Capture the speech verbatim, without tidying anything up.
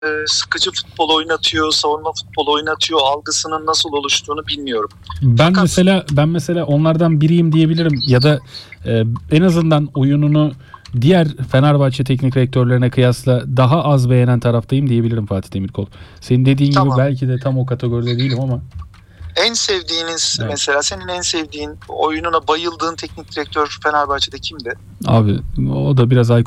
e, sıkıcı futbol oynatıyor, savunma futbol oynatıyor algısının nasıl oluştuğunu bilmiyorum. Ben Fakat, mesela ben mesela onlardan biriyim diyebilirim ya da e, en azından oyununu diğer Fenerbahçe teknik direktörlerine kıyasla daha az beğenen taraftayım diyebilirim Fatih Demirkol. Senin dediğin Tamam. gibi belki de tam o kategoride değilim ama. En sevdiğiniz Evet. mesela senin en sevdiğin oyununa bayıldığın teknik direktör Fenerbahçe'de kimdi? Abi o da biraz